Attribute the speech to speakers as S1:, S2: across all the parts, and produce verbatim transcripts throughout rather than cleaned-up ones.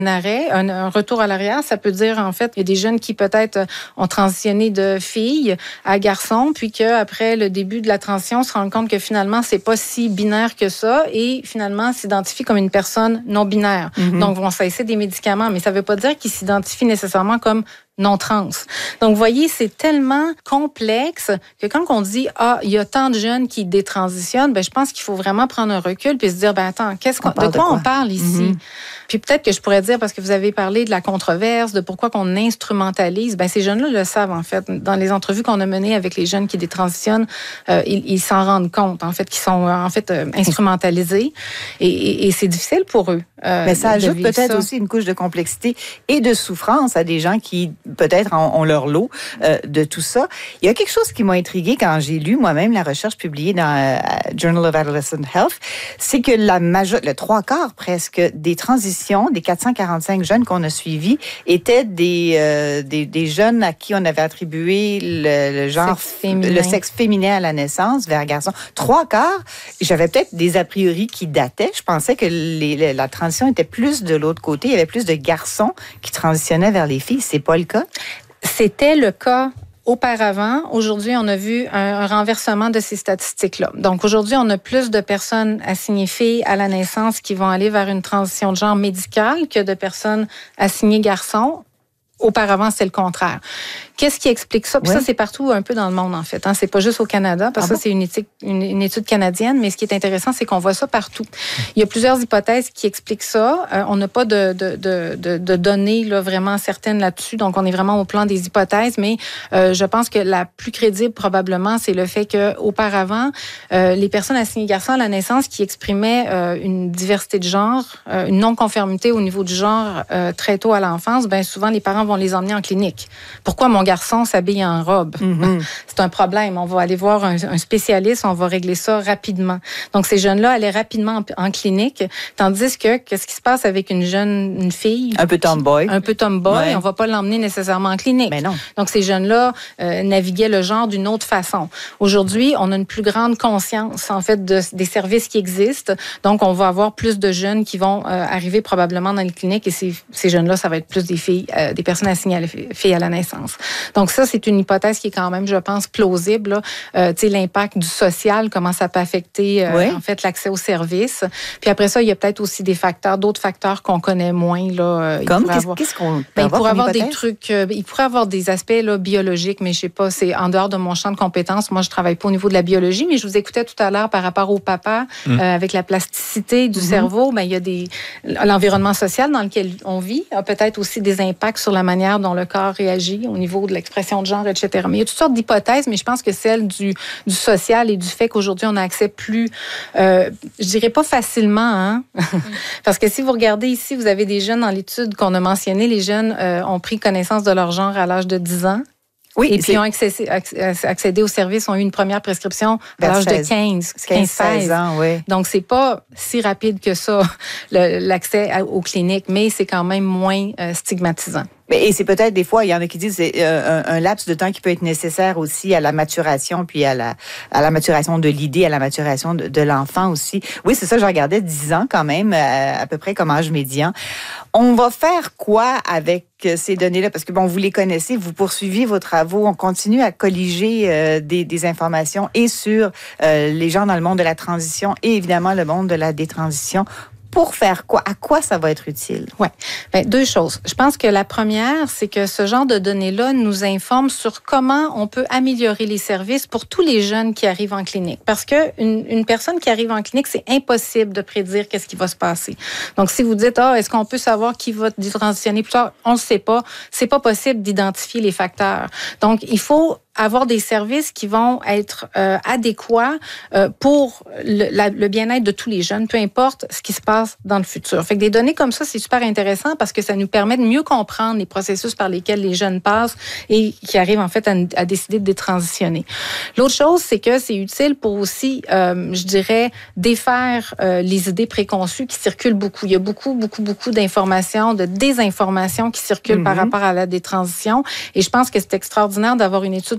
S1: arrêt, un, un retour à l'arrière. Ça peut dire, en fait, il y a des jeunes qui peut-être ont transitionné de filles à garçons, puis qu'après le début de la transition, se rendent compte que finalement, c'est pas si binaire que ça et finalement s'identifient comme une personne non binaire. Mm-hmm. Donc, vont cesser des médicaments, mais ça veut pas dire qu'ils s'identifient nécessairement comme non trans. Donc, vous voyez, c'est tellement complexe que quand on dit « Ah, il y a tant de jeunes qui détransitionnent », ben, je pense qu'il faut vraiment prendre un recul puis se dire « Ben attends, qu'est-ce qu'on, de quoi, de quoi on parle ici? Mm-hmm. » Puis peut-être que je pourrais dire, parce que vous avez parlé de la controverse, de pourquoi qu'on instrumentalise, ben ces jeunes-là le savent, en fait. Dans les entrevues qu'on a menées avec les jeunes qui détransitionnent, euh, ils, ils s'en rendent compte, en fait, qu'ils sont, en fait, euh, instrumentalisés. Et, et, et c'est difficile pour eux. Euh,
S2: Mais ça ajoute peut-être ça. aussi une couche de complexité et de souffrance à des gens qui, peut-être, ont, ont leur lot euh, de tout ça. Il y a quelque chose qui m'a intriguée quand j'ai lu moi-même la recherche publiée dans euh, Journal of Adolescent Health, c'est que la major... le trois quarts presque des transitions des quatre cent quarante-cinq jeunes qu'on a suivis étaient des, euh, des, des jeunes à qui on avait attribué le, le genre, sexe le sexe féminin à la naissance vers garçon. Trois quarts, j'avais peut-être des a priori qui dataient. Je pensais que les, la transition était plus de l'autre côté. Il y avait plus de garçons qui transitionnaient vers les filles. C'est pas le cas?
S1: C'était le cas auparavant. Aujourd'hui, on a vu un, un renversement de ces statistiques-là. Donc, aujourd'hui, on a plus de personnes assignées filles à la naissance qui vont aller vers une transition de genre médicale que de personnes assignées garçons. Auparavant, c'est le contraire. Qu'est-ce qui explique ça? Puis ouais. ça, c'est partout un peu dans le monde, en fait. Hein? C'est pas juste au Canada, parce que ah ça, bon? c'est une étude, une, une étude canadienne, mais ce qui est intéressant, c'est qu'on voit ça partout. Il y a plusieurs hypothèses qui expliquent ça. Euh, on n'a pas de, de, de, de, de données là, vraiment certaines là-dessus, donc on est vraiment au plan des hypothèses, mais euh, je pense que la plus crédible, probablement, c'est le fait qu'auparavant, euh, les personnes assignées garçons à la naissance qui exprimaient euh, une diversité de genre, euh, une non-conformité au niveau du genre euh, très tôt à l'enfance, bien souvent, les parents vont les emmener en clinique. Pourquoi mon garçon s'habille en robe? Mm-hmm. C'est un problème. On va aller voir un, un spécialiste, on va régler ça rapidement. Donc, ces jeunes-là allaient rapidement en, en clinique, tandis que, qu'est-ce qui se passe avec une jeune une fille?
S2: Un peu tomboy.
S1: Un peu tomboy. Ouais. On va pas l'emmener nécessairement en clinique.
S2: Mais non.
S1: Donc, ces jeunes-là euh, naviguaient le genre d'une autre façon. Aujourd'hui, on a une plus grande conscience, en fait, de, des services qui existent. Donc, on va avoir plus de jeunes qui vont euh, arriver probablement dans les cliniques et ces, ces jeunes-là, ça va être plus des filles, euh, des personnes assignées à la fille à la naissance. Donc ça, c'est une hypothèse qui est quand même, je pense, plausible. Là. Euh, tu sais, l'impact du social, comment ça peut affecter euh, oui. en fait l'accès aux services. Puis après ça, il y a peut-être aussi des facteurs, d'autres facteurs qu'on connaît moins. Là.
S2: Comme qu'est-ce, avoir, qu'est-ce qu'on peut
S1: ben,
S2: avoir
S1: il pourrait avoir
S2: hypothèse?
S1: des trucs, euh, il pourrait avoir des aspects là, biologiques, mais je sais pas, c'est en dehors de mon champ de compétences. Moi, je travaille pas au niveau de la biologie, mais je vous écoutais tout à l'heure par rapport au papa, mmh. euh, avec la plasticité du mmh. cerveau. Ben il y a des l'environnement social dans lequel on vit a peut-être aussi des impacts sur la manière dont le corps réagit au niveau de l'expression de genre, et cetera. Mais il y a toutes sortes d'hypothèses, mais je pense que celle du, du social et du fait qu'aujourd'hui, on a accès plus, euh, je dirais pas facilement, hein? Parce que si vous regardez ici, vous avez des jeunes dans l'étude qu'on a mentionné, les jeunes euh, ont pris connaissance de leur genre à l'âge de dix ans. Oui, et puis ils ont accédé, accédé au service, ont eu une première prescription à l'âge de quinze, quinze seize
S2: ans. Oui.
S1: Donc, c'est pas si rapide que ça, le, l'accès à, aux cliniques, mais c'est quand même moins euh, stigmatisant.
S2: Et c'est peut-être des fois, il y en a qui disent c'est un, un laps de temps qui peut être nécessaire aussi à la maturation, puis à la, à la maturation de l'idée, à la maturation de, de l'enfant aussi. Oui, c'est ça, je regardais dix ans quand même, à, à peu près comme âge médian. On va faire quoi avec ces données-là? Parce que bon, vous les connaissez, vous poursuivez vos travaux, on continue à colliger euh, des, des informations et sur euh, les gens dans le monde de la transition et évidemment le monde de la détransition. Pour faire quoi? À quoi ça va être utile?
S1: Oui. Bien, deux choses. Je pense que la première, c'est que ce genre de données-là nous informe sur comment on peut améliorer les services pour tous les jeunes qui arrivent en clinique. Parce que une, une personne qui arrive en clinique, c'est impossible de prédire qu'est-ce qui va se passer. Donc, si vous dites, ah, est-ce qu'on peut savoir qui va détransitionner plus tard? On ne sait pas. C'est pas possible d'identifier les facteurs. Donc, il faut avoir des services qui vont être euh, adéquats euh, pour le, la, le bien-être de tous les jeunes, peu importe ce qui se passe dans le futur. Fait que des données comme ça, c'est super intéressant parce que ça nous permet de mieux comprendre les processus par lesquels les jeunes passent et qui arrivent en fait à, à décider de détransitionner. L'autre chose, c'est que c'est utile pour aussi, euh, je dirais, défaire euh, les idées préconçues qui circulent beaucoup. Il y a beaucoup, beaucoup, beaucoup d'informations, de désinformations qui circulent mm-hmm. par rapport à la détransition et je pense que c'est extraordinaire d'avoir une étude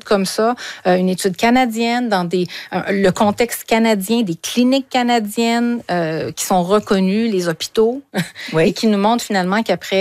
S1: étude comme ça, euh, une étude canadienne dans des, euh, le contexte canadien, des cliniques canadiennes euh, qui sont reconnues, les hôpitaux, oui. et qui nous montrent finalement qu'après